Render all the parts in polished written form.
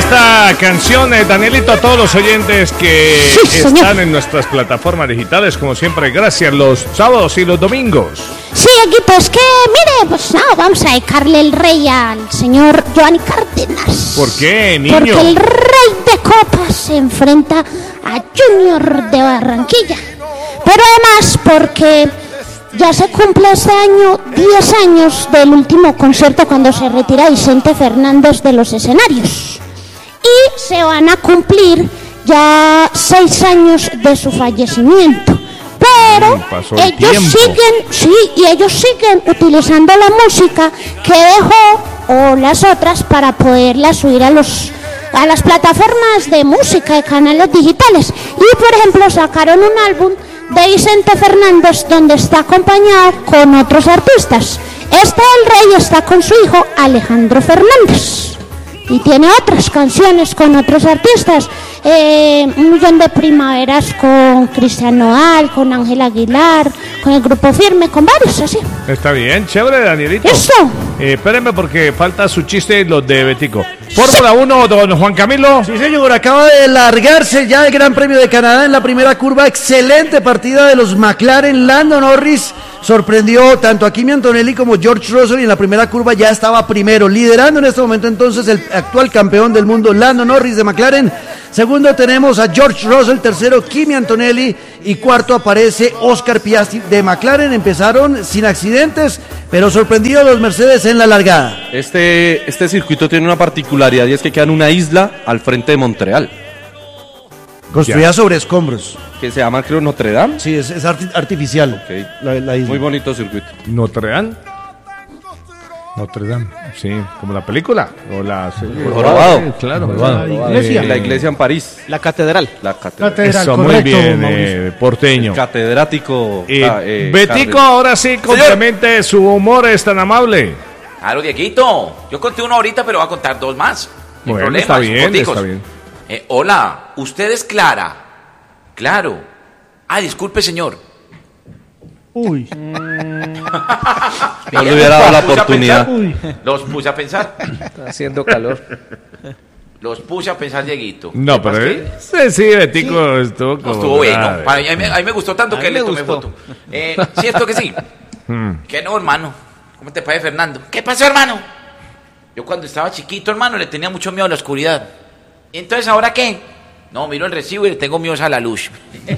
esta canción, Danielito, a todos los oyentes que están en nuestras plataformas digitales, como siempre, gracias, los sábados y los domingos. Sí, equipo, es que, mire, pues no, vamos a dedicarle el rey al señor Giovanni Cárdenas. ¿Por qué, niño? Porque el rey de copas se enfrenta a Junior de Barranquilla. Pero además porque ya se cumple este año 10 años del último concierto cuando se retira Vicente Fernández de los escenarios. Y se van a cumplir ya 6 años de su fallecimiento. Pero ellos siguen utilizando la música que dejó o las otras para poderlas subir a las plataformas de música de canales digitales. Y por ejemplo sacaron un álbum de Vicente Fernández donde está acompañado con otros artistas. El rey está con su hijo Alejandro Fernández y tiene otras canciones con otros artistas, Un millón de primaveras con Cristian Nodal, con Ángel Aguilar, con el Grupo Firme, con varios así. Está bien, chévere, Danielito. Eso. Espérenme porque falta su chiste, los de Betico. Fórmula 1, don Juan Camilo. Sí, señor, acaba de largarse ya el Gran Premio de Canadá en la primera curva. Excelente partida de los McLaren. Lando Norris sorprendió tanto a Kimi Antonelli como George Russell y en la primera curva ya estaba primero, liderando en este momento entonces el actual campeón del mundo, Lando Norris de McLaren. Segundo tenemos a George Russell, tercero Kimi Antonelli y cuarto aparece Oscar Piastri de McLaren. Empezaron sin accidentes, pero sorprendidos los Mercedes en la largada. Este circuito tiene una particularidad y es que queda en una isla al frente de Montreal. Construida sobre escombros. Que se llama, creo, Notre Dame. Sí, es artificial. Okay. La isla. Muy bonito circuito. ¿Notre Dame? Notre Dame, sí, como la película. O la... Jorobado. Claro. La iglesia en París. La catedral. Eso, correcto, muy bien, porteño. Catedrático. Betico, ahora sí, complemente su humor, es tan amable. Claro, Dieguito. Yo conté uno ahorita, pero voy a contar dos más. Bueno, está bien, está bien. Hola, ¿usted es Clara? Claro. Ah, disculpe, señor. Uy. No le hubiera dado la oportunidad. Los puse a pensar. Está haciendo calor. Los puse a pensar, Dieguito. No, pero sí, Betico estuvo como... Estuvo bueno. A mí me gustó tanto que le tomé foto. ¿Cierto que sí? ¿Qué no, hermano? ¿Cómo te parece, Fernando? ¿Qué pasó, hermano? Yo cuando estaba chiquito, hermano, le tenía mucho miedo a la oscuridad. ¿Y entonces ahora qué? No, miro el recibo y le tengo miedo a la luz.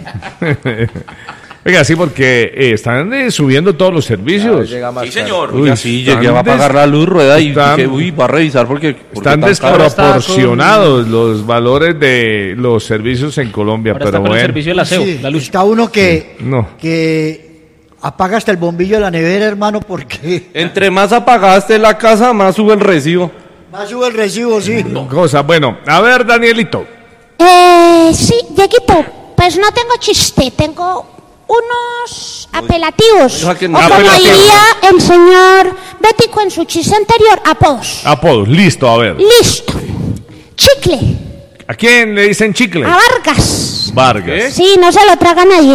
Oiga, sí, porque están subiendo todos los servicios. Sí, señor. Uy, sí, ya va a pagar la luz, rueda y va a revisar porque están desproporcionados los valores de los servicios en Colombia. Ahora pero está con bueno. el servicio de la CEU, la luz. Está uno que apaga hasta el bombillo de la nevera, hermano, porque... Entre más apagaste la casa, más sube el recibo. Más sube el recibo, sí. Cosa, bueno, a ver, Danielito. Sí, Dieguito, pues no tengo chiste, tengo unos apelativos. O como diría el señor Betico en su chiste anterior, apodos. Apodos, listo, a ver. Listo. Chicle. ¿A quién le dicen chicle? A Vargas. Vargas. Sí, no se lo traga nadie.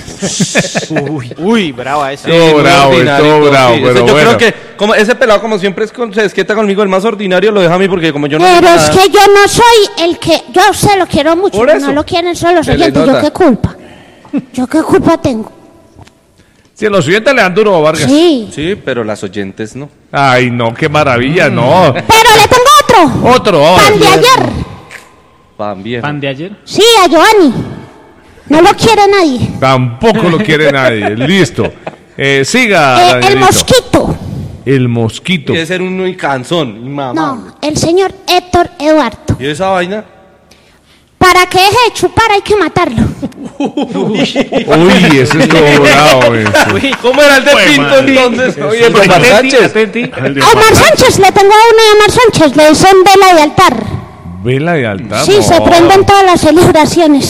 Uy, brava esa. Estuvo bravo, pero yo bueno. creo que como ese pelado, como siempre se desquieta conmigo, el más ordinario lo deja a mí porque como yo no... Pero es que yo no soy el que... Yo se lo quiero mucho, no lo quieren solo los oyentes. ¿Yo qué culpa? ¿Yo qué culpa tengo? Si los oyentes le dan duro a Vargas. Sí, pero las oyentes no. Ay, no, qué maravilla, no. Pero le tengo otro. Pan de ayer. ¿Pan de ayer? Sí, a Giovanni. No lo quiere nadie. Tampoco lo quiere nadie. Listo. Siga. El mosquito. El mosquito. Quiere ser un cansón, mamá. No, el señor Héctor Eduardo. ¿Y esa vaina? Para que deje de chupar hay que matarlo. Uy, ese es todo bravo. ¿Cómo era el de Pinto entonces? Oye, Omar Sánchez. A Omar Sánchez, le tengo uno de Omar Sánchez, le dicen vela de altar. ¿Vela de altar? Sí, se prenden todas las celebraciones.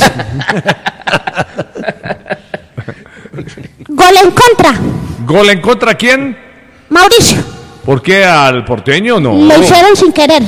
Gol en contra. ¿Gol en contra quién? Mauricio. ¿Por qué al porteño no? Lo hicieron sin querer.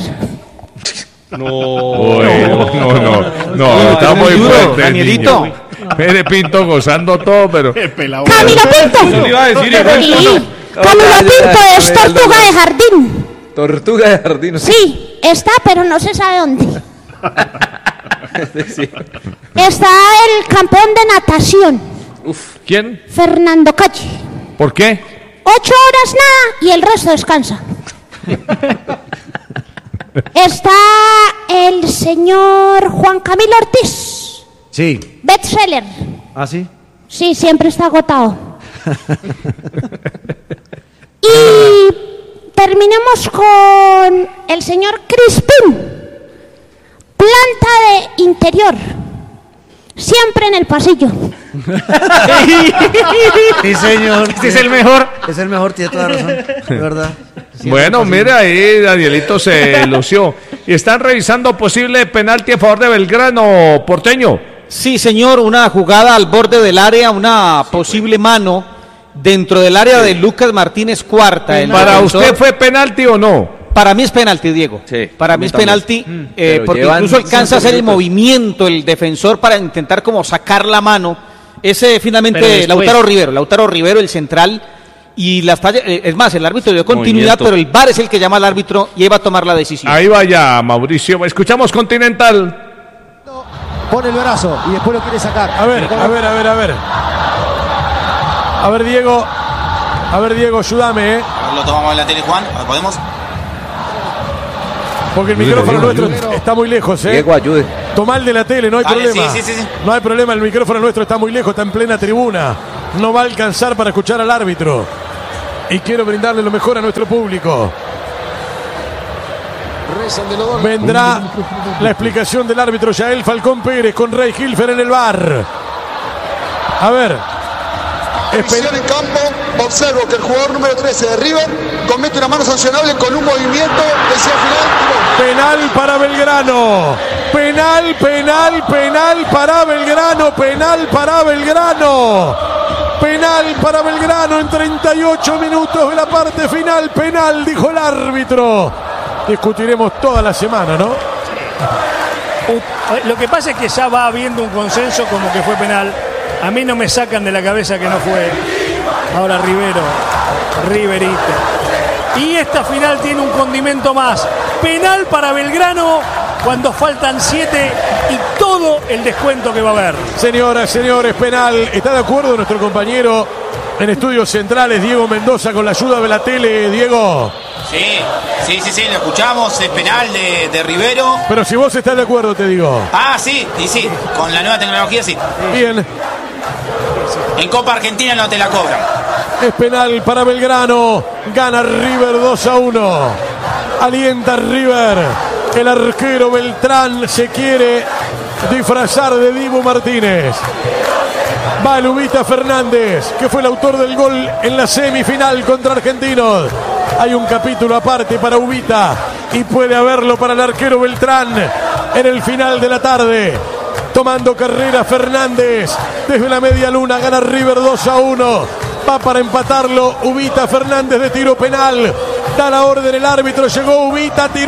No, está muy fuerte. Danielito. Pere Pinto gozando todo, pero... Camilo Pinto. Eso le iba a decir, Camilo Pinto es tortuga de jardín. Tortuga de jardín. Sí, está, pero no se sabe dónde. Sí. Está el campeón de natación, ¿Quién? Fernando Calle. ¿Por qué? 8 horas nada y el resto descansa. Está el señor Juan Camilo Ortiz, Sí. bestseller. ¿Ah, sí? Sí, siempre está agotado. Y terminemos con el señor Crispín, planta de interior, siempre en el pasillo. Sí, señor. Este es el mejor. Es el mejor, tiene toda la razón. De verdad. Bueno, mira ahí, Danielito se lució. Y están revisando posible penalti a favor de Belgrano, porteño. Sí, señor, una jugada al borde del área, una posible mano dentro del área de Lucas Martínez Cuarta. El ¿Para defensor. usted fue penalti o no? Para mí es penalti, Diego. Sí, para a mí mí es también. penalti, Pero porque llevan incluso alcanza a hacer el 5 minutos. movimiento el defensor para intentar como sacar la mano. Ese Pero finalmente después- Lautaro Rivero, el central. Y las fallas, es más, el árbitro dio continuidad, Movimiento. pero el VAR es el que llama al árbitro y él va a tomar la decisión. Ahí vaya, Mauricio. Escuchamos Continental. Pone el brazo y después lo quiere sacar. A ver. A ver, Diego. Ayúdame, Lo tomamos en la tele, Juan. ¿Podemos? Porque el micrófono nuestro está muy lejos, Diego, ayude. Toma el de la tele, no hay Dale, problema. sí. No hay problema, el micrófono nuestro está muy lejos, está en plena tribuna. No va a alcanzar para escuchar al árbitro. Y quiero brindarle lo mejor a nuestro público. Vendrá la explicación del árbitro Yael Falcón Pérez con Rey Hilfer en el bar. A ver. Visión en campo, observo que el jugador número 13 de River comete una mano sancionable con un movimiento hacia el final. Penal para Belgrano. Penal para Belgrano. Penal para Belgrano en 38 minutos de la parte final. Penal, dijo el árbitro. Discutiremos toda la semana, ¿no? Lo que pasa es que ya va habiendo un consenso como que fue penal. A mí no me sacan de la cabeza que no fue. Ahora Riverito. Y esta final tiene un condimento más. Penal para Belgrano cuando faltan 7 y todo el descuento que va a haber. Señoras, señores, penal. ¿Está de acuerdo nuestro compañero en Estudios Centrales, Diego Mendoza, con la ayuda de la tele? Diego. Sí, lo escuchamos. Es penal de Rivero. Pero si vos estás de acuerdo, te digo. Ah, sí. Con la nueva tecnología, sí. Bien. En Copa Argentina no te la cobran. Es penal para Belgrano. Gana River 2-1. Alienta River. El arquero Beltrán se quiere disfrazar de Dibu Martínez. Va Ubita Fernández, que fue el autor del gol en la semifinal contra Argentinos. Hay un capítulo aparte para Ubita y puede haberlo para el arquero Beltrán en el final de la tarde. Tomando carrera Fernández desde la media luna, gana River 2-1. Va para empatarlo Ubita Fernández de tiro penal. Da la orden el árbitro, llegó Ubita, tiró.